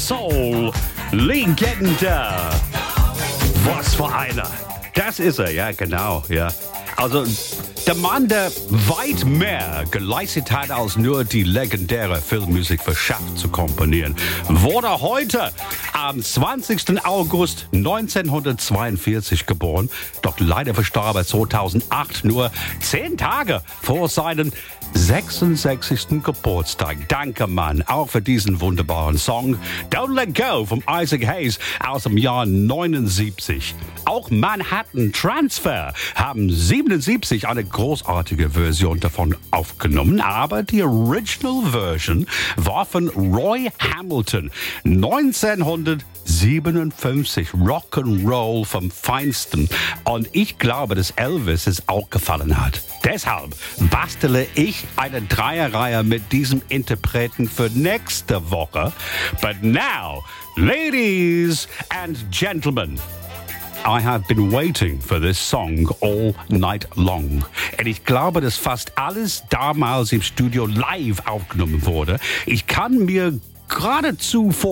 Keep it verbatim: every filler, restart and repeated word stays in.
Soul Legende. Was für einer. Das ist er, ja, genau, ja. Also, der Mann, der weit mehr geleistet hat, als nur die legendäre Filmmusik für Shaft zu komponieren, wurde heute am zwanzigsten August neunzehnhundertzweiundvierzig geboren, doch leider verstarb er zweitausendacht, nur zehn Tage vor seinem sechsundsechzigsten Geburtstag. Danke, Mann, auch für diesen wunderbaren Song Don't Let Go vom Isaac Hayes aus dem Jahr neunundsiebzig. Auch Manhattan Transfer haben siebenundsiebzig eine großartige Version davon aufgenommen, aber die Original Version war von Roy Hamilton neunzehnhundertsiebenundfünfzig. Rock'n'Roll vom Feinsten. Und ich glaube, dass Elvis es auch gefallen hat. Deshalb bastele ich eine Dreierreihe mit diesem Interpreten für nächste Woche. But now, ladies and gentlemen, I have been waiting for this song all night long. Und ich glaube, dass fast alles damals im Studio live aufgenommen wurde. Ich kann mir geradezu vor